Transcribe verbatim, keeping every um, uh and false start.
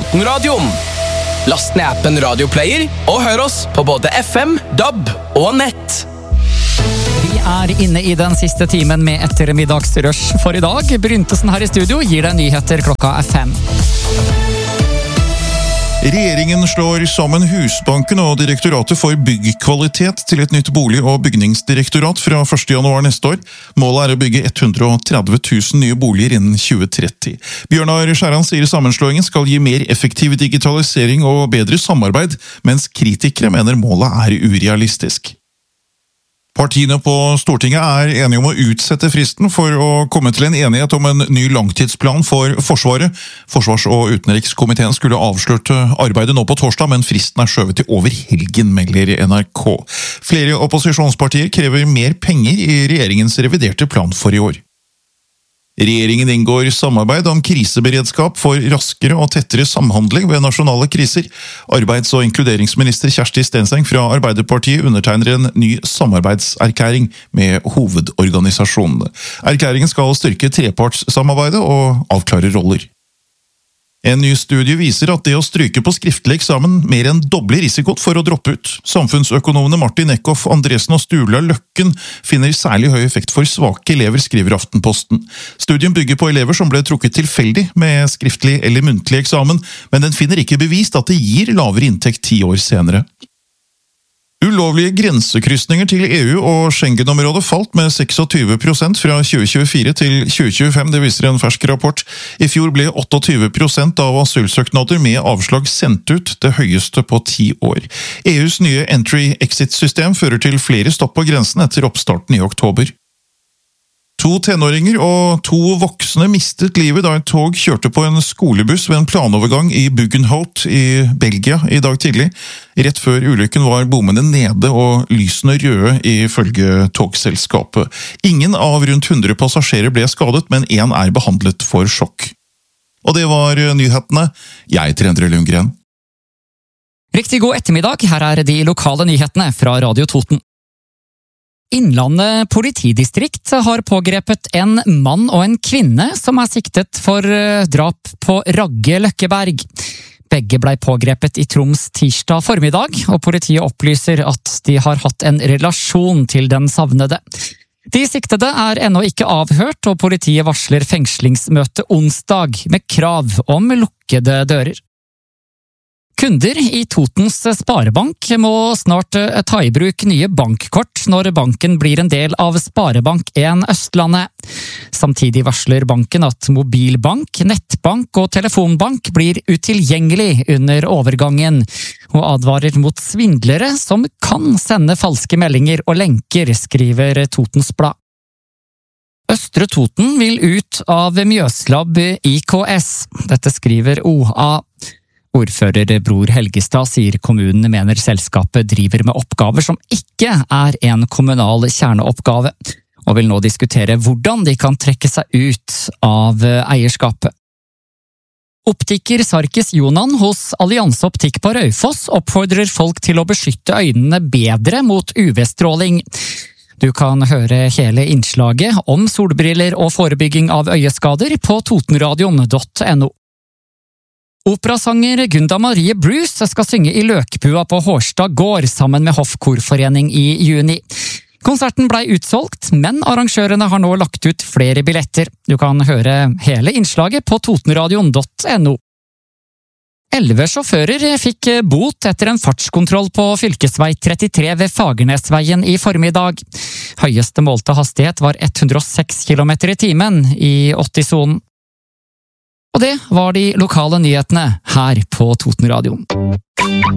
Totenradioen. Last ned appen Radioplayer og hør oss på både F M, D A B og nett. Vi er inne i den siste timen med ettermiddagsrush for i dag. Bryntesen her i studio gir deg nyheter klokka er fem. Regjeringen slår sammen Husbanken og Direktoratet for byggkvalitet til et nytt bolig- og bygningsdirektorat fra første januar neste år. Målet er å bygge hundre og tretti tusen nye boliger innen tjue tretti. Bjørnar Skjæran sier sammenslåingen skal gi mer effektiv digitalisering og bedre samarbeid, mens kritikere mener målet er urealistisk. Partiene på Stortinget er enige om å utsette fristen for å komme til en enighet om en ny langtidsplan for Forsvaret. Forsvars- og utenrikskomiteen skulle avsløre arbeidet nå på torsdag, men fristen er skjøvet til over helgen, melder N R K. Flere opposisjonspartier krever mer penger i regjeringens reviderte plan for i år. Regjeringen inngår samarbeid om kriseberedskap for raskere og tettere samhandling ved nasjonale kriser. Arbeids- og inkluderingsminister Kjersti Stenseng fra Arbeiderpartiet undertegner en ny samarbeidserklæring med hovedorganisasjonene. Erklæringen skal styrke trepartssamarbeidet og avklare roller. En ny studie viser at det å stryke på skriftlig eksamen mer enn dobler risikoen for å droppe ut. Samfunnsøkonomene Martin Eckhoff, Andresen og Sturla Løkken finner særlig høy effekt for svake elever, skriver Aftenposten. Studien bygger på elever som ble trukket tilfeldig med skriftlig eller muntlig eksamen, men den finner ikke bevist at det gir lavere inntekt ti år senere. Ulovlige grensekryssninger til E U og Schengen-området falt med tjueseks prosent fra tjue tjuefire til tjue tjuefem, det viser en fersk rapport. I fjor ble tjueåtte prosent av asylsøknader med avslag sendt ut, det høyeste på ti år. E U's nye Entry-Exit-system fører til flere stopp på grensen etter oppstarten i oktober. To tenåringer og to voksne mistet livet da et tog kjørte på en skolebuss ved en planovergang i Buggenhout i Belgia i dag tidlig. Rett før ulykken var bommene nede og lysene røde ifølge togselskapet. Ingen av rundt hundre passasjerer ble skadet, men én er behandlet for sjokk. Og det var nyhetene. Jeg heter Endre Lundgren. Riktig god ettermiddag, her er de lokale nyhetene fra Radio Toten. Innlandet politidistrikt har pågrepet en mann og en kvinne som er siktet for drap på Ragge Løkkeberg. Begge blei pågrepet i Troms tirsdag formiddag, og politiet opplyser at de har hatt en relasjon til den savnede. De siktede er ennå ikke avhørt, og politiet varsler fengslingsmøte onsdag med krav om lukkede dører. Kunder i Totens Sparebank må snart ta i bruk nye bankkort når banken blir en del av Sparebank en Østlandet. Samtidig varsler banken at mobilbank, nettbank og telefonbank blir utilgjengelig under overgangen, og advarer mot svindlere som kan sende falske meldinger og lenker, skriver Totens Blad. Østre Toten vil ut av Mjøslab I K S. Dette skriver O A. Ordfører Bror Helgestad sier kommunen mener selskapet driver med oppgaver som ikke er en kommunal kjerneoppgave, og vil nå diskutere hvordan de kan trekke seg ut av eierskapet. Optiker Sarkis Jonan hos Allianse Optikk på Raufoss oppfordrer folk til å beskytte øynene bedre mot U V-stråling. Du kan høre hele innslaget om solbriller og forebygging av øyeskader på totenradioen punktum no. Operasanger Gunda Marie Bruce skal synge i Løkbua på Hårstad gård sammen med Hoffkorforening i juni. Konserten blei utsolgt, men arrangørene har nå lagt ut flere billetter. Du kan høre hele innslaget på totenradioen punktum no. Elleve sjåfører fikk bot etter en fartskontroll på fylkesvei trettitre ved Fagernesveien i formiddag. Høyeste målte hastighet var hundre og seks kilometer i timen i åtti-sonen. Og det var de lokale nyhetene her på Totenradioen.